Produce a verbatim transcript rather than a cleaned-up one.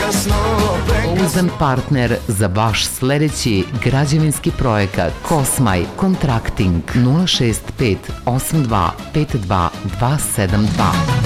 Pouzdan partner za vaš sledeći građevinski projekat Kosmaj Kontrakting nula šest pet osam dva pet dva dva sedam dva.